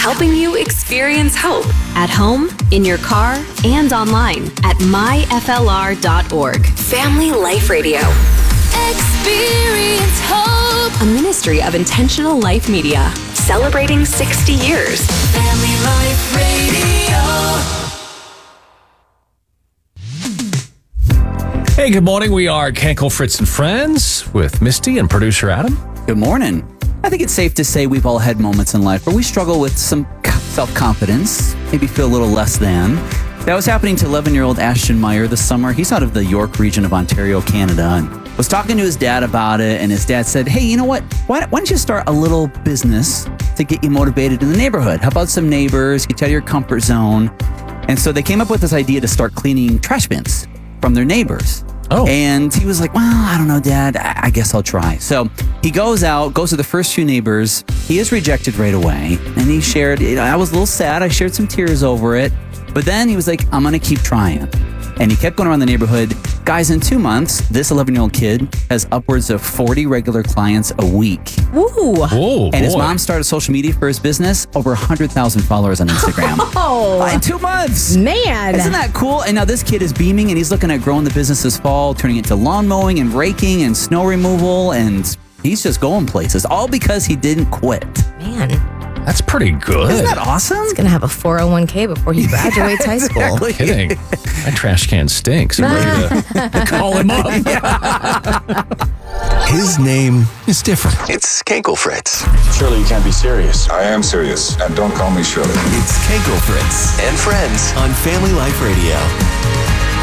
helping you experience hope at home, in your car, and online at myflr.org. Family Life Radio. Experience hope. A ministry of Intentional Life Media. Celebrating 60 years. Family Life Radio. Hey, good morning. We are Kenkel, Fritz, and Friends with Misty and producer Adam. Good morning. I think it's safe to say we've all had moments in life where we struggle with some self-confidence, maybe feel a little less than. That was happening to 11-year-old Ashton Meyer this summer. He's out of the York region of Ontario, Canada, and was talking to his dad about it, and his dad said, hey, you know what? Why don't you start a little business to get you motivated in the neighborhood? How about some neighbors, get you out of your comfort zone? And so they came up with this idea to start cleaning trash bins from their neighbors. Oh. And he was like, well, I don't know, Dad. I guess I'll try. So he goes to the first few neighbors. He is rejected right away. And he shared, I was a little sad. I shared some tears over it. But then he was like, I'm going to keep trying. And he kept going around the neighborhood. Guys, in 2 months, this 11-year-old kid has upwards of 40 regular clients a week. Ooh. Oh, and his boy. mom started social media for his business, over 100,000 followers on Instagram. Oh, In 2 months. man. Isn't that cool? And now this kid is beaming, and he's looking at growing the business this fall, turning it into lawn mowing and raking and snow removal, and he's just going places, all because he didn't quit. Man, That's pretty good. Isn't that awesome? he's going to have a 401k before he graduates high school. Exactly. Kidding. My trash can stinks. I'm ready to call him up. His name is different. It's Kenkel Fritz. Surely you can't be serious. I am serious, and don't call me Shirley. It's Kenkel Fritz and Friends on Family Life Radio.